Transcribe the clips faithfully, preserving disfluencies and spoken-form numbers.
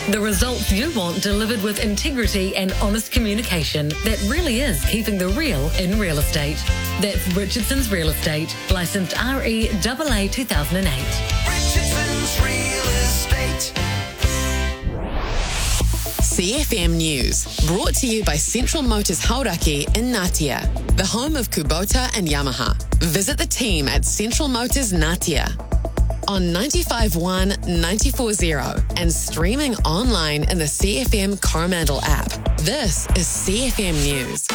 The results you want delivered with integrity and honest communication that really is keeping the real in real estate. That's Richardson's Real Estate, licensed R E A A two thousand eight. Richardson's Real Estate. C F M News, brought to you by Central Motors Hauraki in Ngatea, the home of Kubota and Yamaha. Visit the team at Central Motors Ngatea on ninety-five point one, ninety-four point zero and streaming online in the C F M Coromandel app. This is C F M News.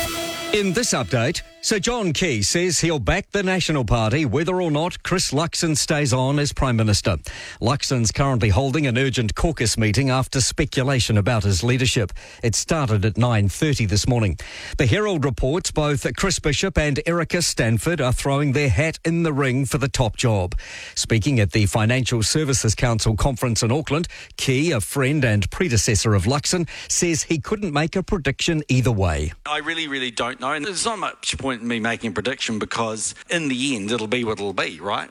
In this update, Sir John Key says he'll back the National Party whether or not Chris Luxon stays on as Prime Minister. Luxon's currently holding an urgent caucus meeting after speculation about his leadership. It started at nine thirty this morning. The Herald reports both Chris Bishop and Erica Stanford are throwing their hat in the ring for the top job. Speaking at the Financial Services Council conference in Auckland, Key, a friend and predecessor of Luxon, says he couldn't make a prediction either way. I really, really don't know. And there's not much point in me making a prediction because in the end it'll be what it'll be, right?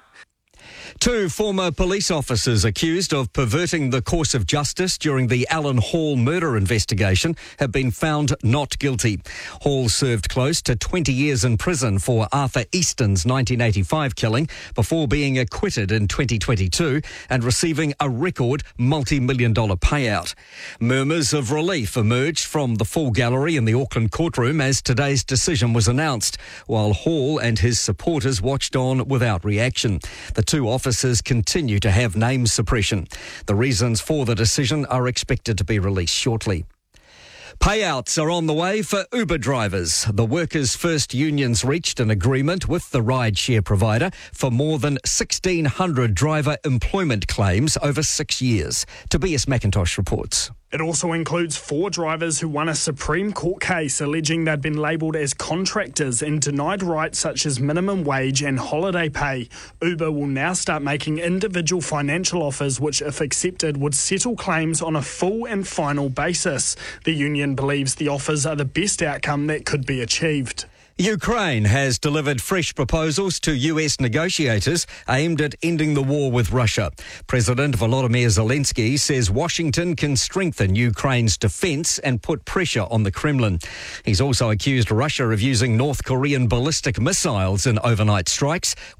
Two former police officers accused of perverting the course of justice during the Alan Hall murder investigation have been found not guilty. Hall served close to twenty years in prison for Arthur Easton's nineteen eighty-five killing before being acquitted in twenty twenty-two and receiving a record multi-million dollar payout. Murmurs of relief emerged from the full gallery in the Auckland courtroom as today's decision was announced, while Hall and his supporters watched on without reaction. The two officers continue to have name suppression. The reasons for the decision are expected to be released shortly. Payouts are on the way for Uber drivers. The workers' first unions reached an agreement with the rideshare provider for more than sixteen hundred driver employment claims over six years. Tobias McIntosh reports. It also includes four drivers who won a Supreme Court case alleging they'd been labelled as contractors and denied rights such as minimum wage and holiday pay. Uber will now start making individual financial offers which, if accepted, would settle claims on a full and final basis. The union believes the offers are the best outcome that could be achieved. Ukraine has delivered fresh proposals to U S negotiators aimed at ending the war with Russia. President Volodymyr Zelensky says Washington can strengthen Ukraine's defence and put pressure on the Kremlin. He's also accused Russia of using North Korean ballistic missiles in overnight strikes,